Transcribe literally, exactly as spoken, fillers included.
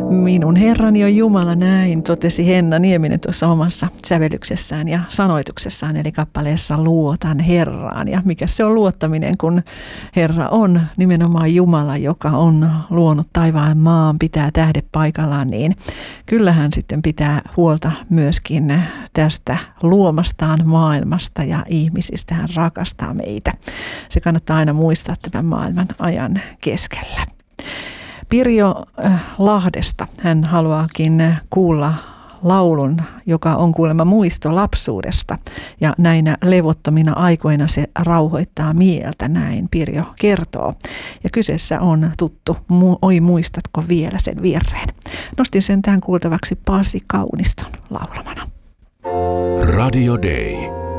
Minun Herrani on Jumala, näin totesi Henna Nieminen tuossa omassa sävellyksessään ja sanoituksessaan, eli kappaleessa Luotan Herraan. Ja mikä se on luottaminen, kun Herra on nimenomaan Jumala, joka on luonut taivaan maan, pitää tähdet paikallaan, niin kyllähän sitten pitää huolta myöskin tästä luomastaan maailmasta ja ihmisistä. Hän rakastaa meitä. Se kannattaa aina muistaa tämän maailman ajan keskellä. Pirjo Lahdesta hän haluaakin kuulla laulun, joka on kuulemma muisto lapsuudesta. Ja näinä levottomina aikoina se rauhoittaa mieltä, näin Pirjo kertoo. Ja kyseessä on tuttu, oi muistatko vielä sen virreen. Nostin sen tähän kuultavaksi Pasi Kauniston laulamana. Radio Day.